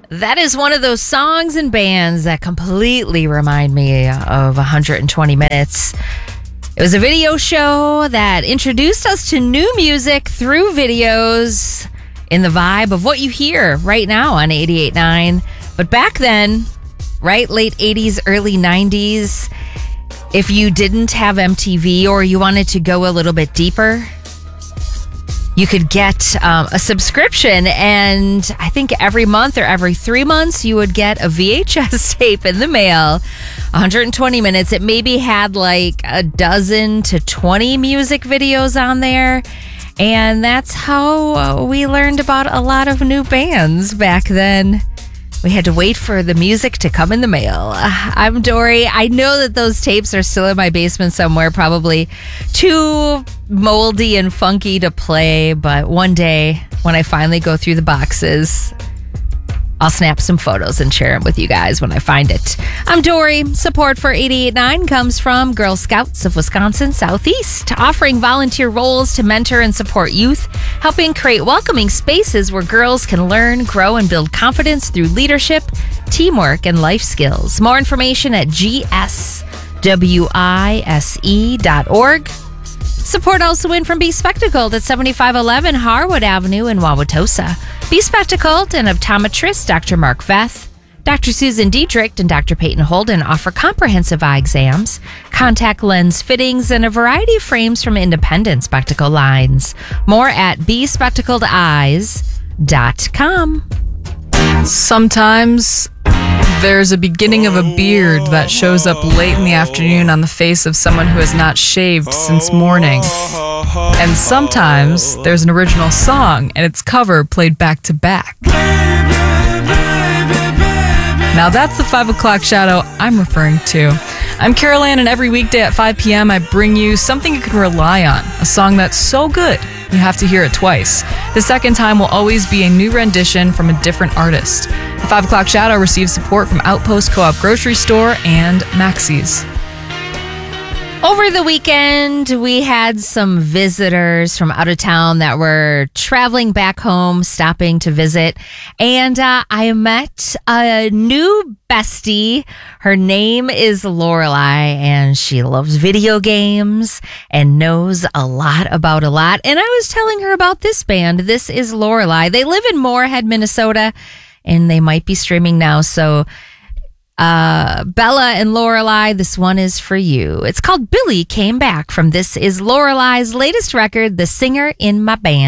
That is one of those songs and bands that completely remind me of 120 Minutes. It was a video show that introduced us to new music through videos in the vibe of what you hear right now on 88.9. But back then, right, late 80s, early 90s, if you didn't have MTV or you wanted to go a little bit deeper, you could get a subscription, and I think every month or every 3 months you would get a VHS tape in the mail. 120 minutes. It maybe had like a dozen to 20 music videos on there. And that's how we learned about a lot of new bands back then. We had to wait for the music to come in the mail. I'm Dory. I know that those tapes are still in my basement somewhere, probably too moldy and funky to play. But one day, when I finally go through the boxes, I'll snap some photos and share them with you guys when I find it. I'm Dory. Support for 88.9 comes from Girl Scouts of Wisconsin Southeast, offering volunteer roles to mentor and support youth, helping create welcoming spaces where girls can learn, grow, and build confidence through leadership, teamwork, and life skills. More information at gswise.org. Support also in from Be Spectacled at 7511 Harwood Avenue in Wauwatosa. Be Spectacled and optometrist Dr. Mark Veth, Dr. Susan Dietrich, and Dr. Peyton Holden offer comprehensive eye exams, contact lens fittings, and a variety of frames from independent spectacle lines. More at bespectacledeyes.com. Sometimes there's a beginning of a beard that shows up late in the afternoon on the face of someone who has not shaved since morning. And sometimes there's an original song and its cover played back to back. Now that's the 5 o'clock shadow I'm referring to. I'm Carol Ann, and every weekday at 5 p.m. I bring you something you can rely on, a song that's so good you have to hear it twice. The second time will always be a new rendition from a different artist. The 5 o'clock shadow receives support from Outpost Co-op Grocery Store and Maxie's. Over the weekend, we had some visitors from out of town that were traveling back home, stopping to visit. And I met a new bestie. Her name is Lorelei, and she loves video games and knows a lot about a lot. And I was telling her about this band. This is Lorelei. They live in Moorhead, Minnesota, and they might be streaming now. So Bella and Lorelei, this one is for you. It's called Billy Came Back from This Is Lorelei's latest record, The Singer in My Band.